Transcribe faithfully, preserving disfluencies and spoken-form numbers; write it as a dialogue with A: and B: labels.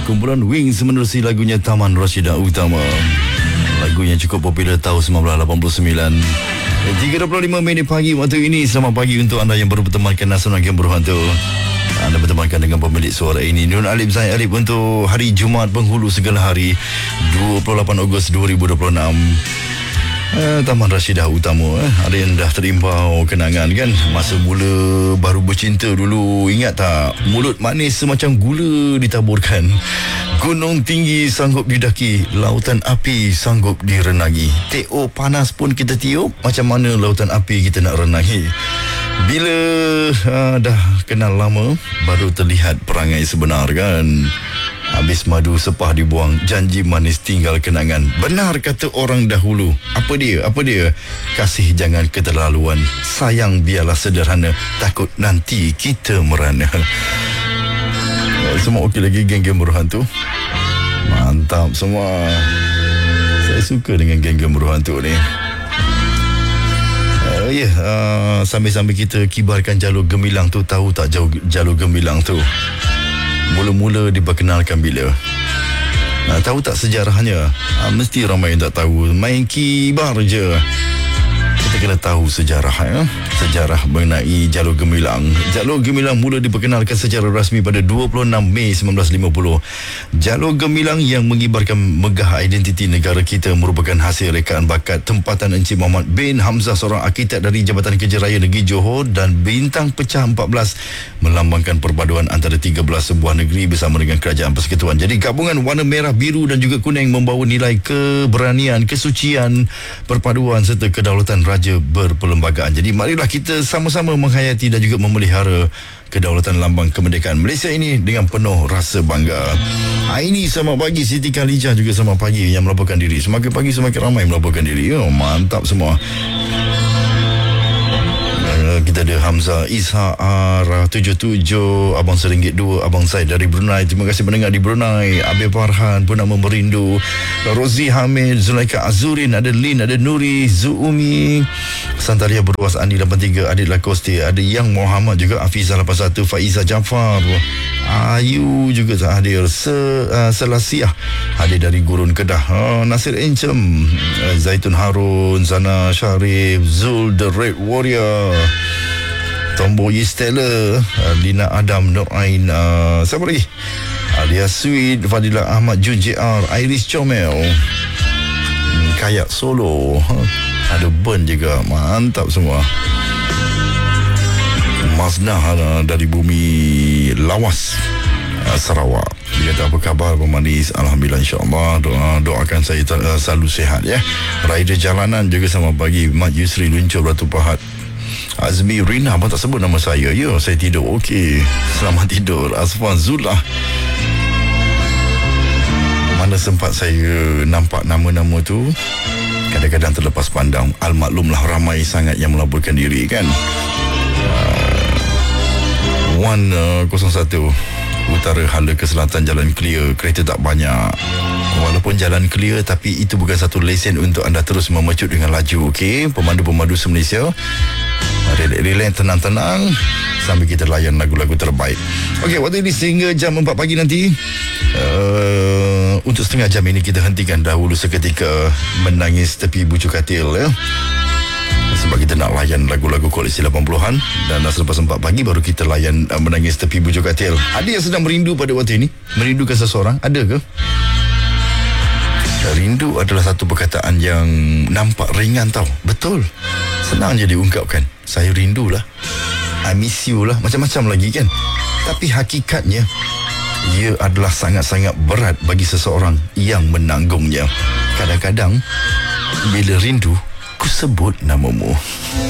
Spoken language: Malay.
A: Kumpulan Wings menerusi lagunya Taman Rashidah Utama. Lagu yang cukup popular tahun sembilan belas lapan puluh sembilan. tiga dua puluh lima minit pagi waktu ini. Selamat pagi untuk anda yang baru bertemankan Nasional Game Berhantu. Anda bertemankan dengan pemilik suara ini, Nur Alif Zain Alif, untuk hari Jumaat penghulu segala hari, dua puluh lapan Ogos dua ribu dua puluh enam. Uh, Taman Rashidah Utama, eh. Ada yang dah terimbau kenangan kan, masa mula baru bercinta dulu. Ingat tak, mulut manis semacam gula ditaburkan, gunung tinggi sanggup didaki, lautan api sanggup direnangi. Teo panas pun kita tiup, macam mana lautan api kita nak renangi. Bila uh, dah kenal lama, baru terlihat perangai sebenar kan. Habis madu sepah dibuang, janji manis tinggal kenangan. Benar kata orang dahulu. Apa dia? Apa dia? Kasih jangan keterlaluan, sayang biarlah sederhana, takut nanti kita merana. Semua okey lagi geng-geng berhantu? Mantap semua. Saya suka dengan geng-geng berhantu ni. Uh, ya, yeah, uh, sambil-sambil kita kibarkan jalur gemilang tu, tahu tak jauh jalur gemilang tu mula-mula diperkenalkan bila? Nah, tahu tak sejarahnya? Ha, mesti ramai yang tak tahu. Main kibar je. Kita kena tahu sejarah, ya? Sejarah mengenai jalur gemilang. Jalur gemilang mula diperkenalkan secara rasmi pada dua puluh enam Mei seribu sembilan ratus lima puluh. Jalur gemilang yang mengibarkan megah identiti negara kita merupakan hasil rekaan bakat tempatan Encik Muhammad bin Hamzah, seorang arkitek dari Jabatan Kerja Raya Negeri Johor, dan bintang pecah empat belas melambangkan perpaduan antara tiga belas sebuah negeri bersama dengan Kerajaan Persekutuan. Jadi gabungan warna merah, biru dan juga kuning membawa nilai keberanian, kesucian, perpaduan serta kedaulatan raja berperlembagaan. Jadi marilah kita sama-sama menghayati dan juga memelihara kedaulatan lambang kemerdekaan Malaysia ini dengan penuh rasa bangga. Hari ini selamat pagi Siti Khalijah, juga selamat pagi yang melaporkan diri. Semakin pagi semakin ramai melaporkan diri. Oh, mantap semua. Kita ada Hamzah Ishak R tujuh tujuh, Abang Seringgit dua, Abang Said dari Brunei. Terima kasih mendengar di Brunei. Abil Farhan, Purnama Merindu, Rozi Hamid, Zulaika Azurin, ada Lin, ada Nuri, Zuumi, Santaria Berwas Ani lapan tiga, Adit Lakosti, ada Yang Muhammad juga, Afizah lapan satu, Faiza Jafar, Ayu juga hadir, Se, uh, Selasiah hadir dari Gurun Kedah, uh, Nasir Encem, uh, Zaitun Harun, Zana Sharif, Zul The Red Warrior, Tombo Yistela, uh, Lina Adam, Nur Ain, uh, siapa lagi? Alia Sweet, Fadilah Ahmad, Jun J R, Iris Comel, hmm, Kayak Solo, huh? Ada Ben juga, mantap semua. Maznah uh, dari bumi Lawas, uh, Sarawak. Dia kata apa khabar pemanis? Alhamdulillah, insyaAllah. Doa, doakan saya uh, selalu sihat ya. Rider jalanan juga sama pagi. Mat Yusri Luncur Batu Pahat. Azmi Rina, abang tak sebut nama saya. Ya, saya tidur. Okey, selamat tidur. Asfan Zulah. Mana sempat saya nampak nama-nama tu, kadang-kadang terlepas pandang. Al-maklumlah ramai sangat yang melaburkan diri kan. Wan uh, kosong satu Utara Hala ke Selatan, jalan clear, kereta tak banyak. Walaupun jalan clear, tapi itu bukan satu lesen untuk anda terus memecut dengan laju. Okey, pemandu-pemandu se-Malaysia, relax-relax, tenang-tenang sambil kita layan lagu-lagu terbaik. Okey, waktu ini sehingga jam empat pagi nanti. uh, Untuk setengah jam ini kita hentikan dahulu seketika Menangis Tepi Bucu Katil ya. Sebab kita nak layan lagu-lagu koleksi lapan puluhan. Dan selepas empat pagi baru kita layan uh, Menangis Tepi Bujuk Katil. Ada yang sedang merindu pada waktu ini? Merindukan seseorang? Ada ke? Rindu adalah satu perkataan yang nampak ringan tau. Betul, senang je diungkapkan. Saya rindulah, I miss you lah, macam-macam lagi kan. Tapi hakikatnya ia adalah sangat-sangat berat bagi seseorang yang menanggungnya. Kadang-kadang bila rindu, ku sebut namamu.